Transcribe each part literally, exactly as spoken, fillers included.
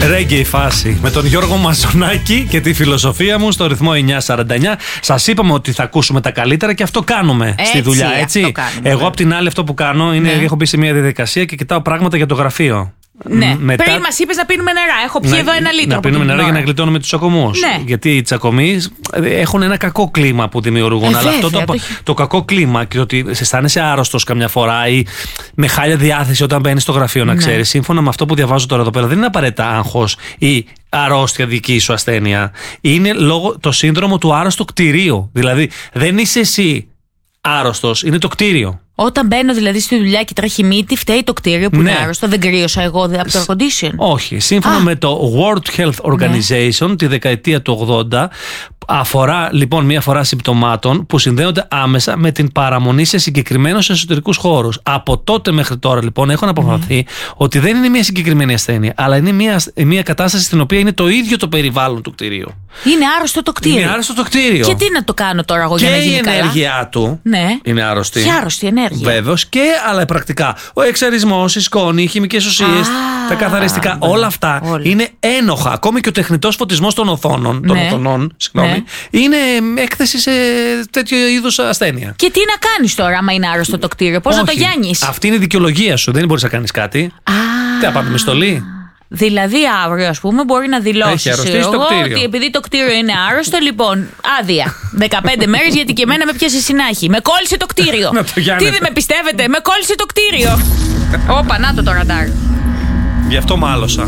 Ρέγγε η φάση με τον Γιώργο Μαζονάκη και τη φιλοσοφία μου στο ρυθμό εννιά σαράντα εννιά. Σας είπαμε ότι θα ακούσουμε τα καλύτερα και αυτό κάνουμε έτσι, στη δουλειά, έτσι. κάνουμε, Εγώ απ' την άλλη αυτό που κάνω είναι, ναι. έχω μπει σε μια διαδικασία και κοιτάω πράγματα για το γραφείο. Ναι, μετά... πριν μας είπες να πίνουμε νερά. Έχω πιει να, εδώ ένα λίτρο. Να πίνουμε νερά για να γλιτώνουμε τους τσακωμούς. Ναι. Γιατί οι τσακωμοί έχουν ένα κακό κλίμα που δημιουργούν. Ε, αλλά βέβαια, αυτό το, το... το κακό κλίμα και ότι σε αισθάνεσαι άρρωστος καμιά φορά ή με χάλια διάθεση όταν μπαίνεις στο γραφείο, να ξέρεις, ναι. σύμφωνα με αυτό που διαβάζω τώρα εδώ πέρα, δεν είναι απαραίτητα άγχος ή αρρώστια δική σου ασθένεια. Είναι λόγω το σύνδρομο του άρρωστου κτηρίου. Δηλαδή δεν είσαι εσύ άρρωστος, είναι το κτίριο. Όταν μπαίνω δηλαδή στη δουλειά και τρέχει μύτη, φταίει το κτίριο που ναι. είναι άρρωστο. Δεν κρύωσα εγώ από το air condition. Όχι. Σύμφωνα Α. με το World Health Organization, ναι. τη δεκαετία του ογδόντα, αφορά λοιπόν μία φορά συμπτωμάτων που συνδέονται άμεσα με την παραμονή σε συγκεκριμένους εσωτερικούς χώρους. Από τότε μέχρι τώρα λοιπόν έχουν αποφανθεί mm. ότι δεν είναι μία συγκεκριμένη ασθένεια, αλλά είναι μία, μία κατάσταση στην οποία είναι το ίδιο το περιβάλλον του κτηρίου. Είναι άρρωστο το κτίριο. Είναι άρρωστο το κτίριο. Και τι να το κάνω τώρα εγώ και για να γίνει καλά. Και η ενέργειά του ναι. είναι άρρωστη. Και άρρωστη ενέργεια. Βέβαιος, και άλλα πρακτικά. Ο εξαρισμός, η σκόνη, οι χημικές ουσίες, τα καθαριστικά, ναι. όλα αυτά όλα. είναι ένοχα. Ακόμη και ο τεχνητός φωτισμός των οθόνων, ναι. των οθονών, συγγνώμη, ναι. είναι έκθεση σε τέτοιο είδους ασθένεια. Και τι να κάνεις τώρα, άμα είναι άρρωστο το κτίριο, πώς να το γιάνεις. Αυτή είναι η δικαιολογία σου. Δεν μπορείς να κάνεις κάτι. Α. Τι θα πάμε με στολή. Δηλαδή, αύριο, ας πούμε, μπορεί να δηλώσει εγώ ότι επειδή το κτίριο είναι άρρωστο, λοιπόν, άδεια. δεκαπέντε μέρες, γιατί και εμένα με πιάσε συνάχη. Με κόλλησε το κτίριο. Τι δεν με πιστεύετε, με κόλλησε το κτίριο. Όπα, να το το ραντάρ. Γι' αυτό μάλωσα.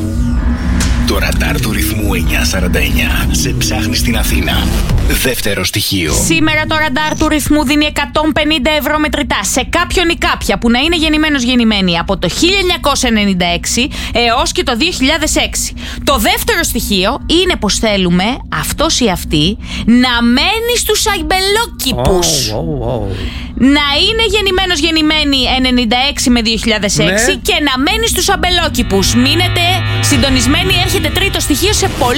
Το ραντάρ του ρυθμού εννιά σαράντα εννιά σε ψάχνει στην Αθήνα. Δεύτερο στοιχείο. Σήμερα το ραντάρ του ρυθμού δίνει εκατόν πενήντα ευρώ μετρητά σε κάποιον ή κάποια που να είναι γεννημένος γεννημένη από το χίλια εννιακόσια ενενήντα έξι έως και το δύο χιλιάδες έξι. Το δεύτερο στοιχείο είναι πως θέλουμε αυτός ή αυτή να μένει στους αμπελόκηπους. Oh, oh, oh. Να είναι γεννημένος γεννημένη ενενήντα έξι με δύο χιλιάδες έξι ναι. και να μένει στους αμπελόκηπους. Μείνετε συντονισμένοι, έρχεται τρίτο στοιχείο σε πολύ